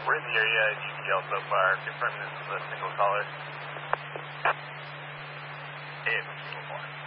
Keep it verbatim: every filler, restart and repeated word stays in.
We're in the area, G P L so far. Confirm this is a single caller. Hey, it's a single one.